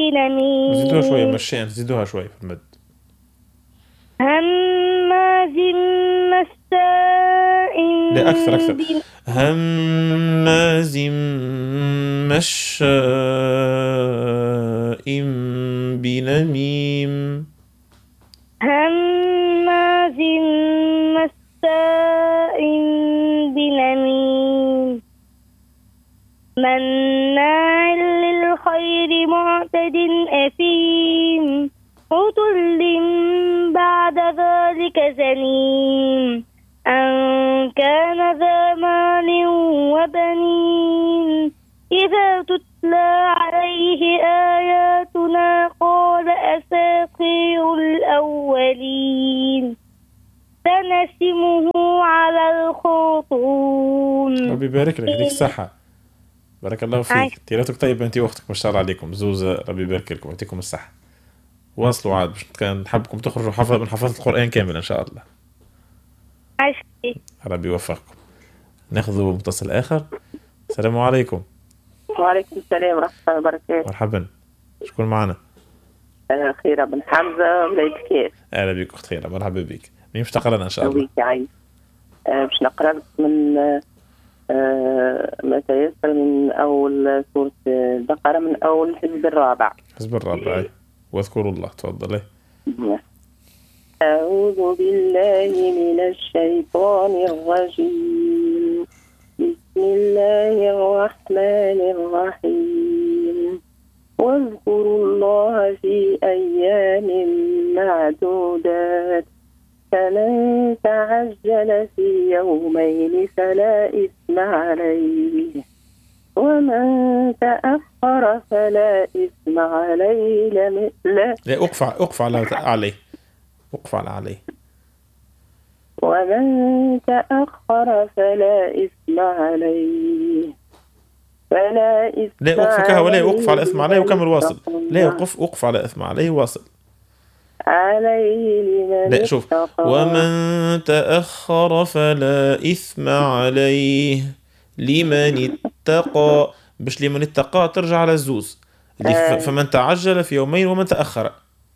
زيدوها شوية بنميم مشان، زيدوها شوية في المد. هماز مشاء لا أكثر أكثر. بن- هماز مشاء بنميم. هماز مشاء بنميم مناع للخير معتد أثيم عتل بعد ذلك زنيم أن كان ذا مال وبنين إذا تتلى عليه آياتنا قال أساطير الأولين سنسمه على الخرطوم. ربي يبارك لك، يديك الصحة. بارك الله فيك. تيراتك طيب انت واختك ما شاء الله عليكم زوز، ربي يبارك لكم ويعطيكم الصحة. واصلوا عاد باش كان نحبكم تخرجوا حفظ من حفظ القرآن كامل ان شاء الله. عشتي. ربي يوفقكم. ناخذ متصل اخر. السلام عليكم. وعليكم السلام ورحمة الله وبركاته. مرحبا. شكون معنا؟ خيرة بن حمزة ولاية كاس. اهلا بك اخت خيرة، مرحبا بك. مين باش تقرا لنا ان شاء الله؟ وبيك عايز. باش نقرا لك من ما تيسر من أول سورة البقرة، من أول الحزب الرابع. حزب الرابع. واذكروا الله، تفضلي. أعوذ بالله من الشيطان الرجيم. بسم الله الرحمن الرحيم. واذكروا الله في أيام معدودات فمن تعجل في يومين فلا إثم عليه ومن تأخر فلا إثم عليه. لا اقف عليه. وقف عليه. ومن تأخر فلا إثم عليه لا اقفكها ولا وقف على إثم عليه وكمل واصل. لا وقف على إثم عليه واصل. عليه لمن لا شوف، ومن تأخر فلا إثم عليه لمن اتقى. باش لمن اتقى ترجع على الزوز. فمن تعجل في يومين ومن تأخر.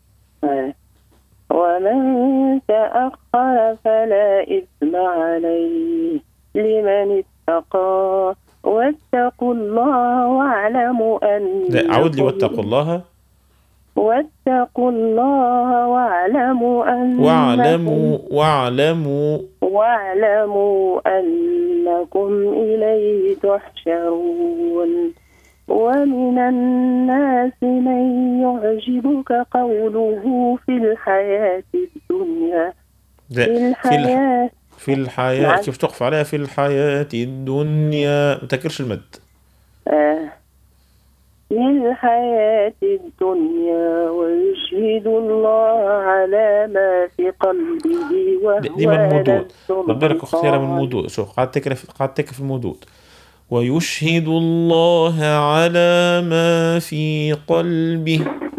ومن تأخر فلا إثم عليه لمن اتقى واتقوا الله واعلموا أن. لا عود لي واتقوا الله. واتقوا الله واعلموا أن. واعلموا أنكم إليه تحشرون. ومن الناس من يعجبك قوله في الحياة الدنيا. في الحياة كيف تقف عليها؟ في الحياة الدنيا ما تكرش المد. في الحياة الدنيا ويشهد الله على ما في قلبه وهو ديما المودود. ربك اختيار من المودود. شوف قاعد تكرف في المودود. ويشهد الله على ما في قلبه.